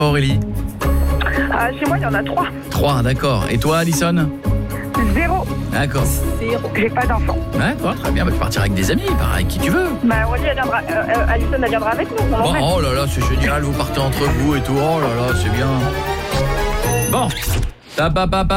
Aurélie? Chez moi, il y en a 3. 3, d'accord. Et toi, Alison? 0. D'accord. J'ai pas d'enfant. D'accord, très bien. Tu partiras avec des amis, pareil, qui tu veux. Aurélie, Alison, elle viendra avec nous. On l'emmène. Oh là là, c'est génial, vous partez entre vous et tout. Oh là là, c'est bien. Bon. Tap.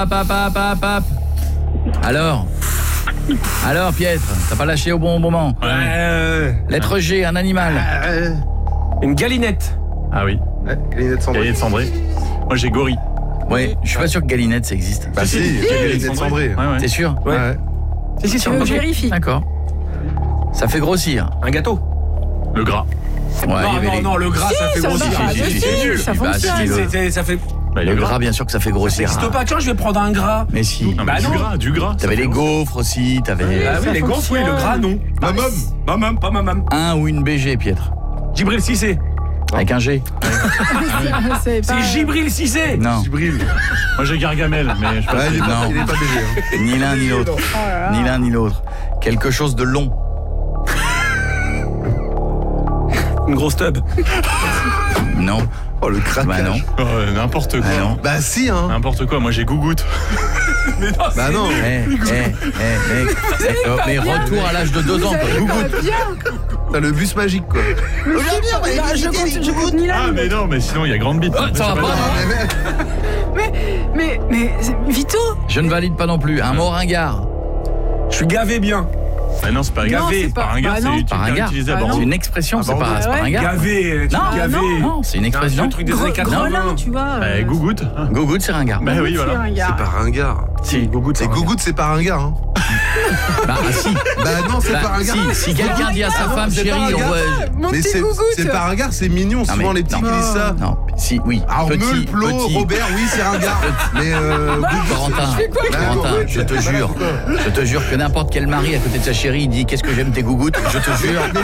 Alors, Piètre, t'as pas lâché au bon moment? Lettre G, un animal. Une galinette. Ah oui. Galinette cendrée. Galinette cendrée. Moi j'ai gorille. Oui, je suis pas sûr que Galinette ça existe. Bah si, galinette cendrée. Ouais. T'es sûr? Ouais. Si, Tu veux que je vérifie? D'accord. Ça fait grossir. un gâteau. Le gras. Ouais, il y avait Non, le gras, ça fait ça grossir. va, Si, c'est nul, ça Bah, fonctionne. si, Ça fait... Bah, le gras, bien sûr que ça fait Ça grossir. n'existe pas. Tiens, je vais prendre un gras. Mais si. Non, mais Bah du non. gras, du gras. T'avais les gaufres aussi, t'avais Ah oui, ça les gaufres, oui, fonctionne. le gras, non. Mamam, pas mamam. un ou une BG, Piètre. Djibril Cissé. Avec un G. C'est pas... C'est Djibril Cissé. Non, Djibril. Moi j'ai Gargamel, mais je Ouais, il est Non. pas BG. ni l'un ni l'autre. Ni l'un ni l'autre. Quelque chose de long. Une grosse tub. Non. Oh, le craquage. Bah non. n'importe quoi. Ah non. Bah si, hein. N'importe quoi. Moi j'ai gougoute. Bah non. Mais retour à l'âge de 2 ans, quoi. Gougoute. T'as le bus magique, quoi. Je compte ni là Ah ni mais l'autre. non, mais sinon il y a grande bite. Ça va pas. Mais Vito, Je ne valide pas non plus. Un mot ringard. Je suis gavé bien. Ah non, c'est pas Non, gavé. c'est pas- Par un gars, bah non. Par ringard. utilisé à Ah Bordeaux. C'est une expression, c'est pas un ringard. Gavé. Non, gavé. non, c'est une C'est expression. un truc des années 80. Grelin, tu vois. Bah, gougoute. Gougoute, c'est ringard. Bah oui, voilà. C'est pas ringard. Si. Gougoute, C'est Gougoute, c'est pas ringard, hein. Bah si. Bah non, c'est pas ringard. Si quelqu'un dit à sa femme, c'est pas chérie, on ringard. va... Mon Mais petit c'est gougoute. pas ringard, c'est mignon. Non, Souvent mais- les petits non. qui disent ça. Non, si, oui. Alors Petit, Meul, Plot, petit. Robert, oui, c'est ringard. Mais Corentin, je te jure que n'importe quel mari à côté de sa chérie, il dit qu'est-ce que j'aime tes gougoutes, je te jure.